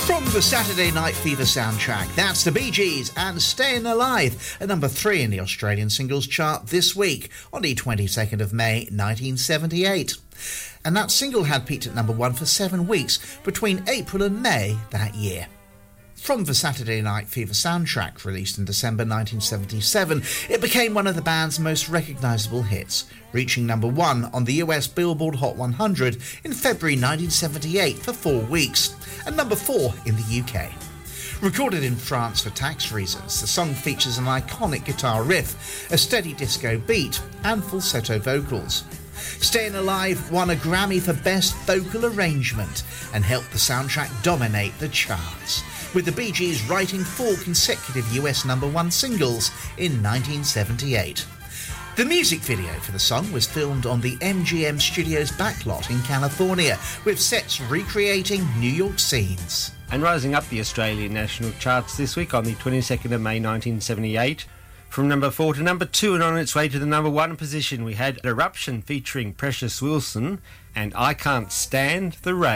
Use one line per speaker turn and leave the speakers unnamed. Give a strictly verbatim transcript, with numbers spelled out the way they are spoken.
From the Saturday Night Fever soundtrack, that's the Bee Gees and Staying Alive, at number three in the Australian singles chart this week on the twenty-second of May nineteen seventy-eight. And that single had peaked at number one for seven weeks between April and May that year. From the Saturday Night Fever soundtrack, released in December nineteen seventy-seven, it became one of the band's most recognisable hits, reaching number one on the U S Billboard Hot one hundred in February nineteen seventy-eight for four weeks, and number four in the U K. Recorded in France for tax reasons, the song features an iconic guitar riff, a steady disco beat, and falsetto vocals. Staying Alive won a Grammy for Best Vocal Arrangement and helped the soundtrack dominate the charts, with the Bee Gees writing four consecutive U S number one singles in nineteen seventy-eight. The music video for the song was filmed on the M G M Studios backlot in California, with sets recreating New York scenes.
And rising up the Australian national charts this week on the twenty-second of May nineteen seventy-eight, from number four to number two and on its way to the number one position, we had Eruption featuring Precious Wilson and I Can't Stand the Rain.